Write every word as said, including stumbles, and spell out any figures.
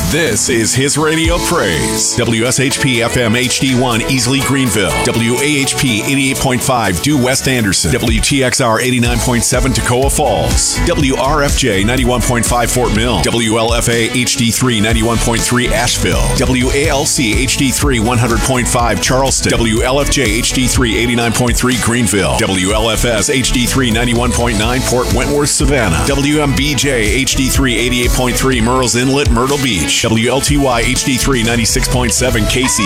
This is his radio praise. W S H P F M H D one Easley Greenville. W A H P eighty-eight point five Due West Anderson. W T X R eighty-nine point seven Toccoa Falls. W R F J ninety-one point five Fort Mill. W L F A H D three ninety-one point three Asheville. W A L C H D three one hundred point five Charleston. W L F J H D three eighty-nine point three Greenville. W L F S H D three ninety-one point nine Port Wentworth Savannah. W M B J H D three eighty-eight point three Murrells Inlet Myrtle Beach. W L T Y H D three ninety-six point seven Casey